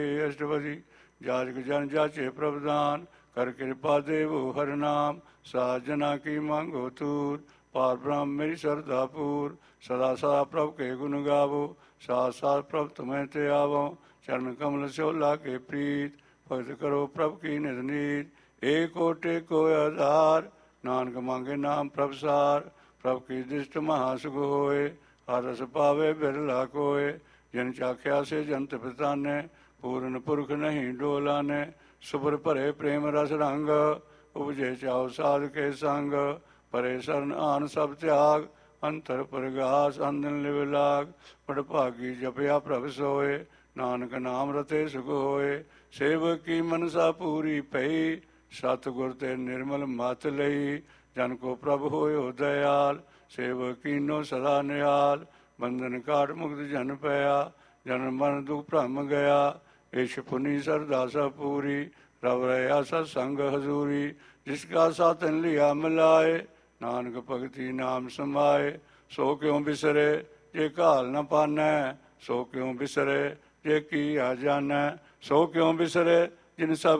अष्टपदी जाजक जन जाचे प्रभदान कर कृपा देवो हर नाम साजना की मांगो तूर पार ब्रह्म मेरी श्रद्धा पूर सदा सदा प्रभु के गुण गावो साथ साथ प्रभु तुम्हें ते आवो चरण कमल सोला के प्रीत भक्त करो प्रभु की निज नीत एक ओटे को आधार नानक मांगे नाम प्रभुसार प्रभु की दृष्ट महासुख होए हरस पावे बिरला कोय जिन चाख्या से जंत पिताने पूर्ण पुरख नहीं डोलाने सुबर भरे प्रेम रस रंग उपजे चाओ साध के संग परे शरण आन सब त्याग अंतर प्रगास अंधन लिव लाग पड़भागी जपया प्रभ सोए नानक नाम रते सुख होए सेवक की मनसा पूरी पई सतगुर ते निर्मल मत लई जन को प्रभ होयो दयाल सेवक कीनो सदा निहाल बंधन काट मुक्त जन पया जन मन दुख भ्रम गया इश पुनि सरदा सब पूरी रव रहा सत्संग हजूरी जिसका साथन लिया मिलाए नानक भगति नाम समाए सो क्यों बिसरे जे काल न पानै सो क्यों बिसरे जे की आ जानै सो क्यों बिसरे जिन सब